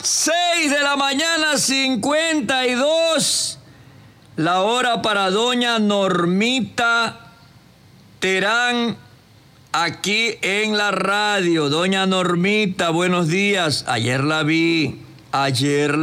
6 de la mañana, 52. La hora para doña Normita Terán, aquí en la radio. Doña Normita, buenos días. Ayer la vi. Ayer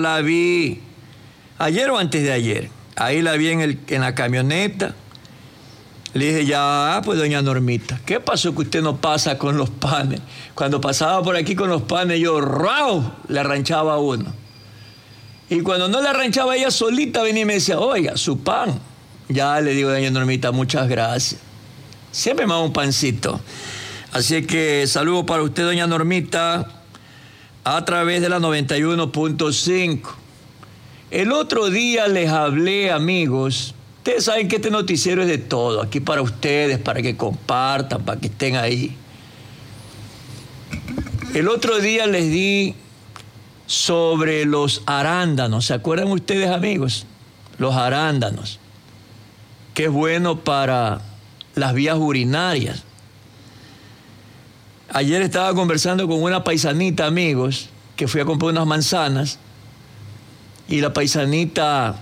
o antes de ayer. Ahí la vi en la camioneta. Le dije, ya, pues doña Normita, ¿qué pasó que usted no pasa con los panes? Cuando pasaba por aquí con los panes, yo, ¡rau!, le arranchaba uno. Y cuando no le arranchaba, ella solita venía y me decía, oiga, su pan. Ya le digo, doña Normita, muchas gracias. Siempre me da un pancito. Así que saludo para usted, doña Normita, a través de la 91.5. El otro día les hablé, amigos. Ustedes saben que este noticiero es de todo, aquí para ustedes, para que compartan, para que estén ahí. El otro día les di sobre los arándanos. ¿Se acuerdan ustedes, amigos? Los arándanos, que es bueno para las vías urinarias. Ayer estaba conversando con una paisanita, amigos, que fui a comprar unas manzanas, y la paisanita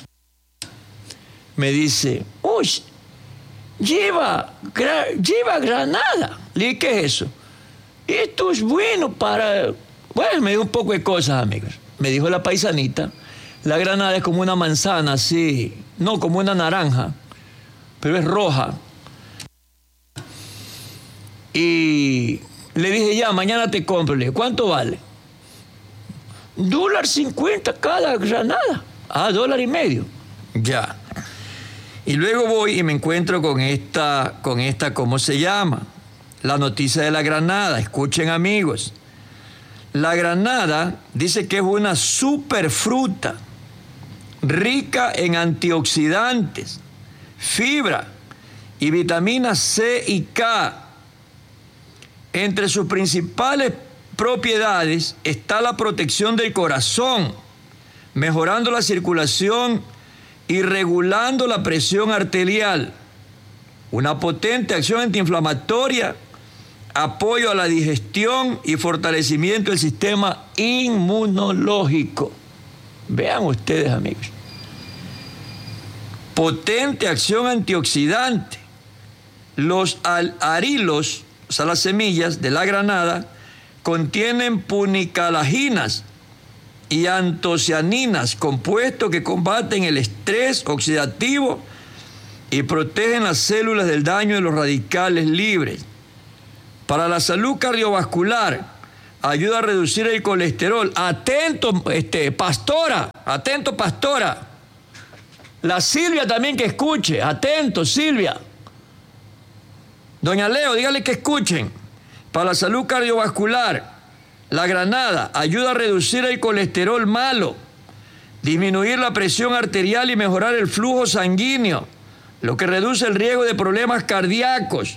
me dice, uy, lleva granada. Le dije, ¿qué es eso? Esto es bueno para... Bueno, me dijo un poco de cosas, amigos. Me dijo la paisanita, la granada es como una manzana, así, no, como una naranja, pero es roja. Y le dije, ya, mañana te compro. Le dije, ¿cuánto vale? $1.50 cada granada. Ah, $1.50. Ya. Y luego voy y me encuentro con esta, ¿cómo se llama? La noticia de la granada. Escuchen, amigos. La granada dice que es una superfruta rica en antioxidantes, fibra y vitaminas C y K. Entre sus principales propiedades está la protección del corazón, mejorando la circulación y regulando la presión arterial, una potente acción antiinflamatoria, apoyo a la digestión y fortalecimiento del sistema inmunológico. Vean ustedes, amigos. Potente acción antioxidante. Los arilos, o sea, las semillas de la granada, contienen punicalaginas y antocianinas, compuestos que combaten el estrés oxidativo y protegen las células del daño de los radicales libres. Para la salud cardiovascular, ayuda a reducir el colesterol. Atento, pastora, atento, pastora. La Silvia también que escuche, atento, Silvia. Doña Leo, dígale que escuchen. Para la salud cardiovascular, la granada ayuda a reducir el colesterol malo, disminuir la presión arterial y mejorar el flujo sanguíneo, lo que reduce el riesgo de problemas cardíacos.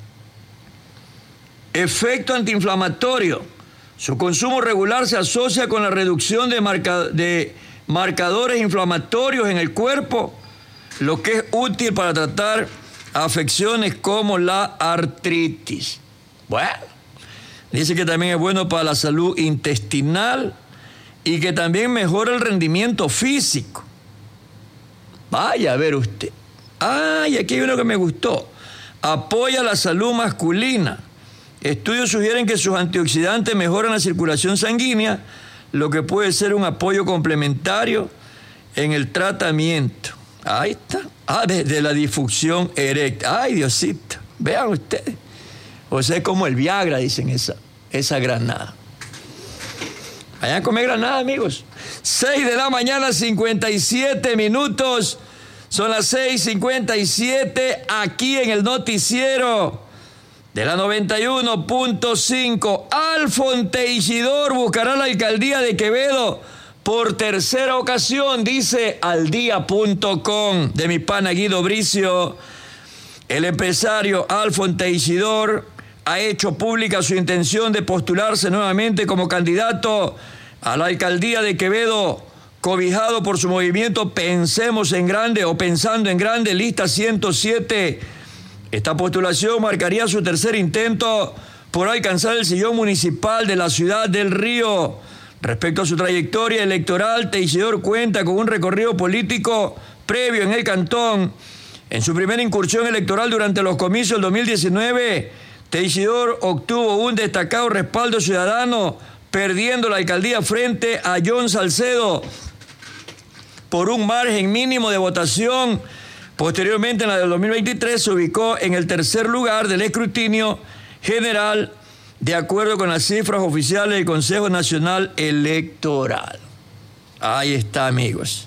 Efecto antiinflamatorio. Su consumo regular se asocia con la reducción de marcadores inflamatorios en el cuerpo, lo que es útil para tratar afecciones como la artritis. Bueno, dice que también es bueno para la salud intestinal y que también mejora el rendimiento físico. Vaya a ver usted. Y aquí hay uno que me gustó. Apoya la salud masculina. Estudios sugieren que sus antioxidantes mejoran la circulación sanguínea, lo que puede ser un apoyo complementario en el tratamiento. Ahí está. De la disfunción eréctil. Ay, Diosito. Vean ustedes. O sea, es como el Viagra, dicen esa granada. Vayan a comer granada, amigos. 6 de la mañana, 57 minutos. Son las 6:57 aquí en el noticiero de la 91.5. Alfon Teixidor buscará la alcaldía de Quevedo por tercera ocasión, dice aldía.com, de mi pana Guido Bricio. El empresario Alfon Teixidor ha hecho pública su intención de postularse nuevamente como candidato a la alcaldía de Quevedo, cobijado por su movimiento Pensemos en Grande o Pensando en Grande, lista 107. Esta postulación marcaría su tercer intento por alcanzar el sillón municipal de la ciudad del Río, Respecto a su trayectoria electoral, Teisidor cuenta con un recorrido político previo en el cantón. En su primera incursión electoral durante los comicios del 2019, Teisidor obtuvo un destacado respaldo ciudadano, perdiendo la alcaldía frente a John Salcedo por un margen mínimo de votación. Posteriormente, en la del 2023, se ubicó en el tercer lugar del escrutinio general, de acuerdo con las cifras oficiales del Consejo Nacional Electoral. Ahí está, amigos.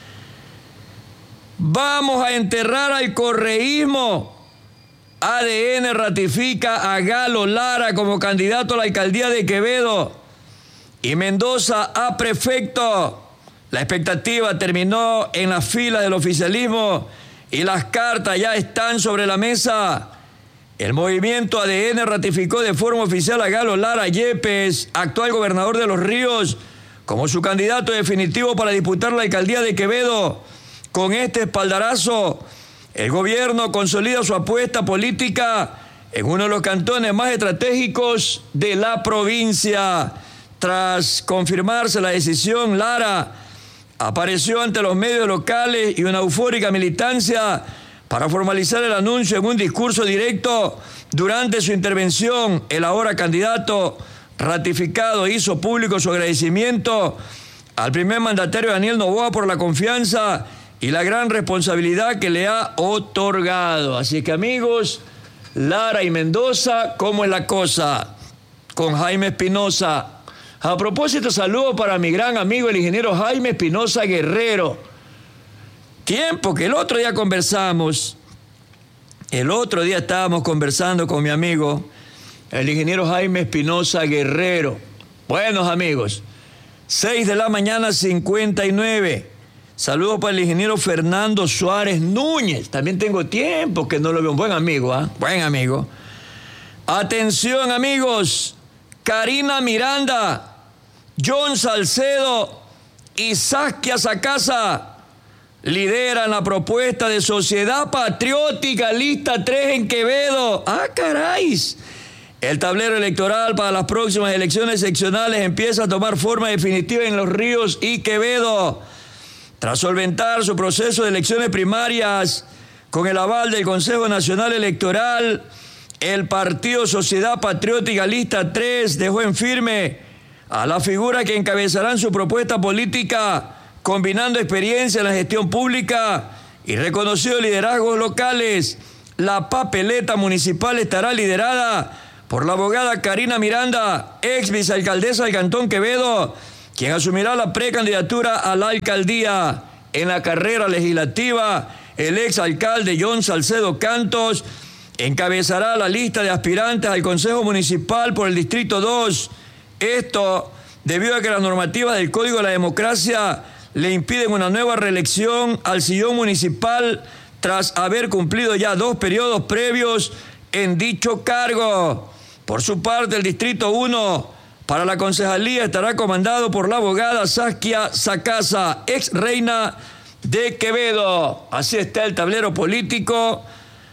Vamos a enterrar al correísmo. ADN ratifica a Galo Lara como candidato a la alcaldía de Quevedo y Mendoza a prefecto. La expectativa terminó en las filas del oficialismo y las cartas ya están sobre la mesa. El movimiento ADN ratificó de forma oficial a Galo Lara Yepes, actual gobernador de Los Ríos, como su candidato definitivo para disputar la alcaldía de Quevedo. Con este espaldarazo, el gobierno consolida su apuesta política en uno de los cantones más estratégicos de la provincia. Tras confirmarse la decisión, Lara apareció ante los medios locales y una eufórica militancia para formalizar el anuncio en un discurso directo. Durante su intervención, el ahora candidato ratificado hizo público su agradecimiento al primer mandatario Daniel Noboa por la confianza y la gran responsabilidad que le ha otorgado. Así que, amigos, Lara y Mendoza, ¿cómo es la cosa? Con Jaime Espinosa. A propósito, saludo para mi gran amigo el ingeniero Jaime Espinosa Guerrero. Tiempo que el otro día estábamos conversando con mi amigo, el ingeniero Jaime Espinosa Guerrero. Buenos amigos, 6 de la mañana, 59. Saludos para el ingeniero Fernando Suárez Núñez. También tengo tiempo que no lo veo. Buen amigo, ¿ah? Buen amigo. Atención, amigos. Karina Miranda, John Salcedo y Saskia Sacasa lideran la propuesta de Sociedad Patriótica Lista 3 en Quevedo. ¡Ah, caray! El tablero electoral para las próximas elecciones seccionales empieza a tomar forma definitiva en Los Ríos y Quevedo. Tras solventar su proceso de elecciones primarias con el aval del Consejo Nacional Electoral, el partido Sociedad Patriótica Lista 3 dejó en firme a la figura que encabezarán su propuesta política, combinando experiencia en la gestión pública y reconocidos liderazgos locales. La papeleta municipal estará liderada por la abogada Karina Miranda, ex vicealcaldesa del Cantón Quevedo, quien asumirá la precandidatura a la alcaldía. En la carrera legislativa, el exalcalde John Salcedo Cantos encabezará la lista de aspirantes al Consejo Municipal por el Distrito 2. Esto debido a que las normativas del Código de la Democracia le impiden una nueva reelección al sillón municipal tras haber cumplido ya 2 periodos previos en dicho cargo. Por su parte, el Distrito 1 para la concejalía estará comandado por la abogada Saskia Sacasa, ex reina de Quevedo. Así está el tablero político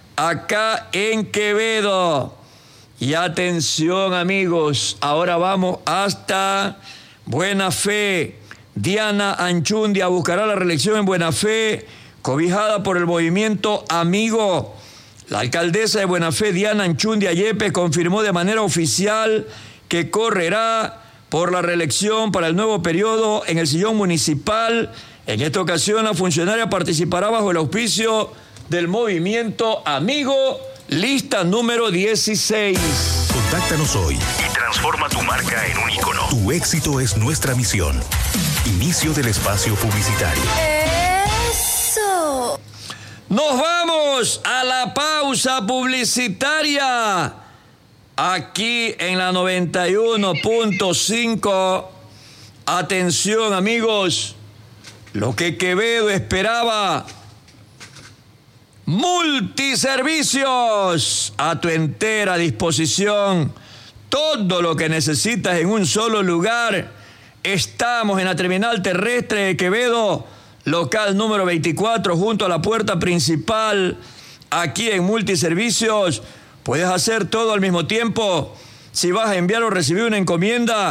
acá en Quevedo. Y atención, amigos, ahora vamos hasta Buena Fe. Diana Anchundia buscará la reelección en Buena Fe, cobijada por el movimiento Amigo. La alcaldesa de Buena Fe, Diana Anchundia Yepes, confirmó de manera oficial que correrá por la reelección para el nuevo periodo en el sillón municipal. En esta ocasión, la funcionaria participará bajo el auspicio del movimiento Amigo, lista número 16. Contáctanos hoy y transforma tu marca en un ícono. Tu éxito es nuestra misión. Inicio del espacio publicitario. ¡Eso! Nos vamos a la pausa publicitaria aquí en la 91.5. Atención, amigos, lo que Quevedo esperaba. Multiservicios a tu entera disposición. Todo lo que necesitas en un solo lugar. Estamos en la terminal terrestre de Quevedo, local número 24, junto a la puerta principal. Aquí en Multiservicios puedes hacer todo al mismo tiempo. Si vas a enviar o recibir una encomienda,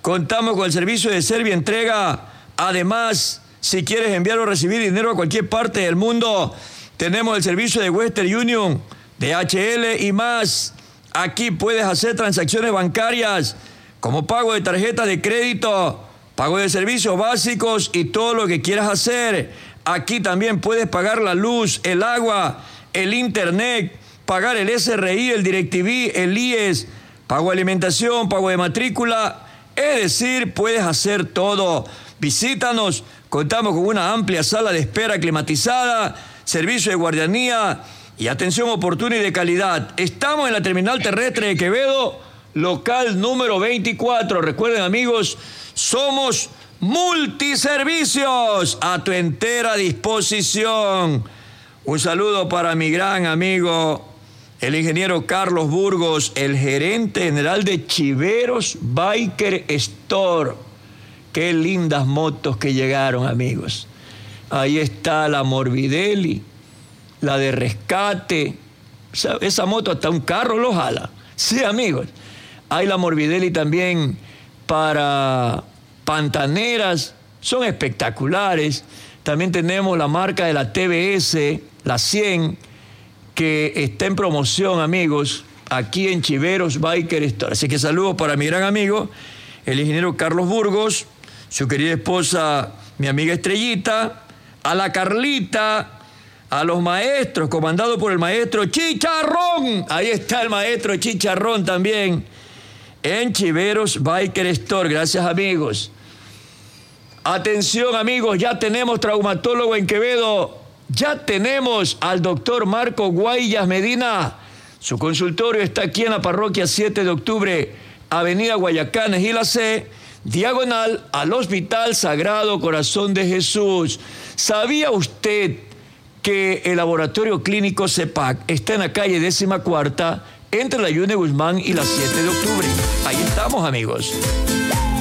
Contamos con el servicio de Servientrega. Además, si quieres enviar o recibir dinero a cualquier parte del mundo, tenemos el servicio de Western Union, DHL y más. Aquí puedes hacer transacciones bancarias como pago de tarjeta de crédito, pago de servicios básicos y todo lo que quieras hacer. Aquí también puedes pagar la luz, el agua, el internet, pagar el SRI, el DirecTV, el IES, pago de alimentación, pago de matrícula. Es decir, puedes hacer todo. Visítanos, contamos con una amplia sala de espera climatizada, servicio de guardianía y atención oportuna y de calidad. Estamos en la terminal terrestre de Quevedo, local número 24. Recuerden, amigos, somos multiservicios a tu entera disposición. Un saludo para mi gran amigo, el ingeniero Carlos Burgos, el gerente general de Chiveros Biker Store. Qué lindas motos que llegaron, amigos. Ahí está la Morbidelli, la de rescate. Esa moto hasta un carro lo jala. Sí, amigos. Hay la Morbidelli también para pantaneras. Son espectaculares. También tenemos la marca de la TBS, la 100, que está en promoción, amigos, aquí en Chiveros Biker Store. Así que saludos para mi gran amigo, el ingeniero Carlos Burgos, su querida esposa, mi amiga Estrellita, a la Carlita, a los maestros, comandado por el maestro Chicharrón. Ahí está el maestro Chicharrón también, en Chiveros Biker Store. Gracias, amigos. Atención, amigos, ya tenemos traumatólogo en Quevedo. Ya tenemos al doctor Marco Guayas Medina. Su consultorio está aquí en la parroquia 7 de octubre, avenida Guayacanes y la C, diagonal al Hospital Sagrado Corazón de Jesús. ¿Sabía usted que el laboratorio clínico CEPAC está en la calle 14ª, entre la Yune Guzmán y la 7 de octubre? Ahí estamos, amigos.